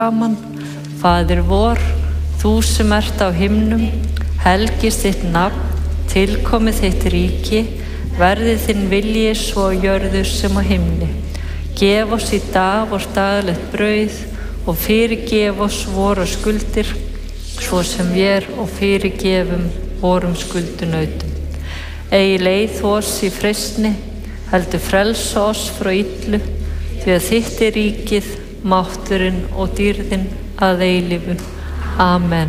saman. Faðir vor, þú sem ert á himnum, helgist þitt nafn, tilkomi þitt ríki, verði þinn vilji svo á jörðu sem á himni. Gef oss í dag vort daglegt brauð og fyrirgef oss vorar skuldir, svo sem vér og fyrirgefum vorum skuldunautum. Eigi leið oss í freistni, heldur frelsa oss frá illu, því að þitt ríkið, mátturinn og dýrðin að eilífu. Amen.